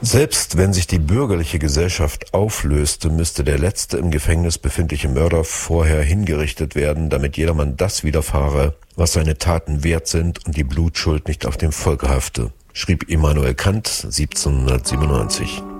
Selbst wenn sich die bürgerliche Gesellschaft auflöste, müsste der letzte im Gefängnis befindliche Mörder vorher hingerichtet werden, damit jedermann das widerfahre, was seine Taten wert sind und die Blutschuld nicht auf dem Volke hafte, schrieb Immanuel Kant 1797.